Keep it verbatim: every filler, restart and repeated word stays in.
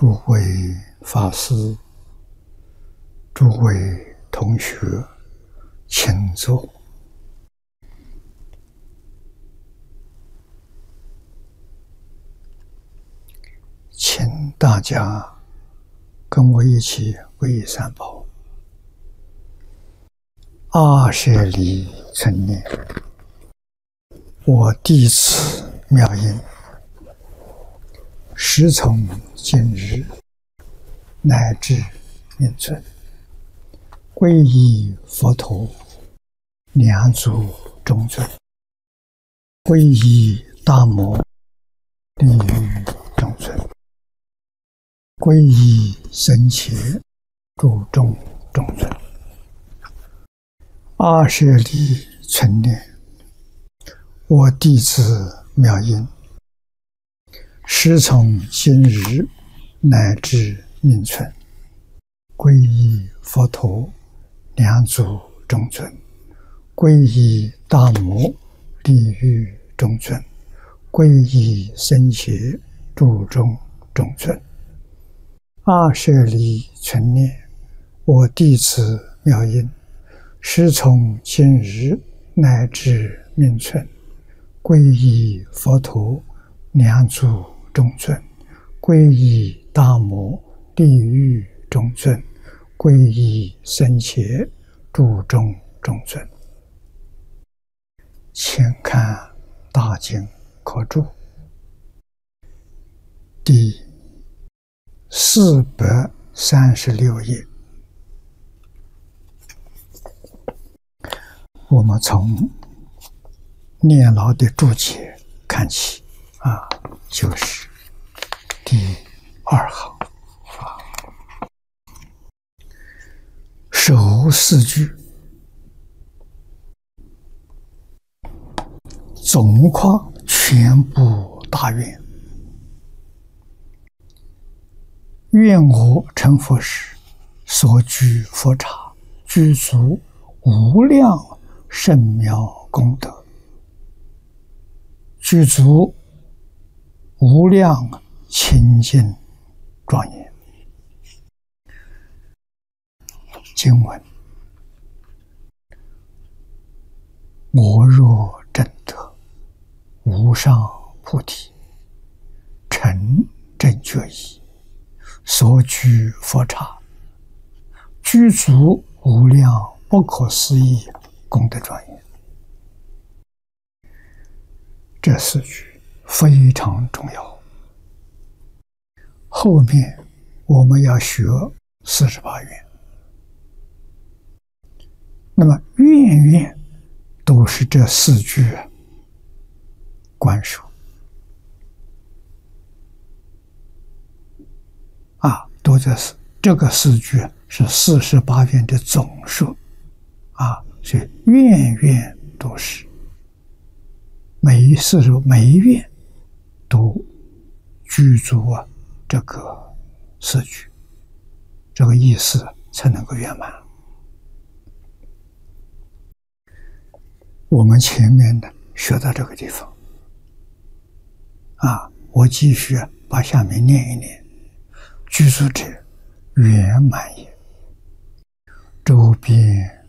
诸位法师、诸位同学，请坐。请大家跟我一起皈依三宝。阿舍离存念，我弟子妙音，时从今日乃至命存，皈依佛陀，两足中尊；皈依大摩，利于中尊；皈依僧伽，注重中尊。阿舍离存念，我弟子妙音，时从今日乃至命存，皈依佛陀，两足中尊；皈依大摩，利于中尊；皈依僧伽，注重中尊。阿舍离存念，我弟子妙音，时从今日乃至命存，皈依佛陀，两足中尊；皈依大摩，利于中尊；皈依僧伽，注重中尊。请看大经科注第四百三十六页，我们从念老的注解看起啊，就是第二行啊，首四句总括全部大愿。愿我成佛时，所居佛刹，具足无量甚妙功德，具足无量清净庄严。经文：我若证得无上菩提，成正觉意，所居佛刹，具足无量不可思议功德庄严。这四句非常重要。后面我们要学四十八愿，那么愿愿都是这四句关属啊，都这是这个四句是四十八愿的总数啊，所以愿愿都是每一四十每一愿都具足啊这个四句，这个意思才能够圆满。我们前面呢学到这个地方啊，我继续把下面念一念。具足者圆满也，周边